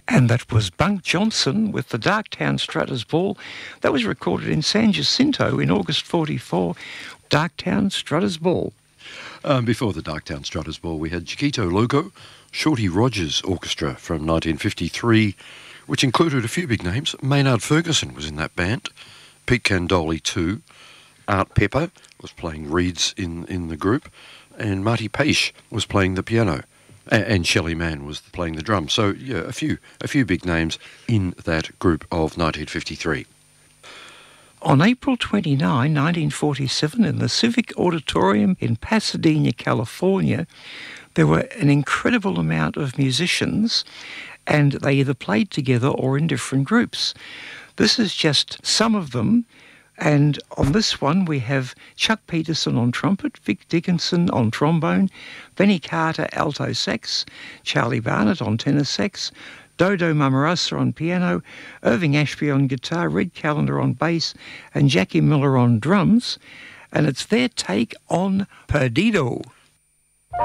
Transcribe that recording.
And that was Bunk Johnson with the Darktown Strutters Ball. That was recorded in San Jacinto in August 44, Darktown Strutters Ball. Before the Darktown Strutters Ball, we had Chiquito Loco, Shorty Rogers Orchestra from 1953, which included a few big names. Maynard Ferguson was in that band, Pete Candoli too, Art Pepper was playing reeds in the group, and Marty Paish was playing the piano, and Shelley Mann was playing the drums. So, yeah, a few big names in that group of 1953. On April 29, 1947, in the Civic Auditorium in Pasadena, California, there were an incredible amount of musicians, and they either played together or in different groups. This is just some of them, and on this one we have Chuck Peterson on trumpet, Vic Dickinson on trombone, Benny Carter alto sax, Charlie Barnett on tenor sax, Dodo Mamarasa on piano, Irving Ashby on guitar, Red Callender on bass, and Jackie Miller on drums. And it's their take on Perdido.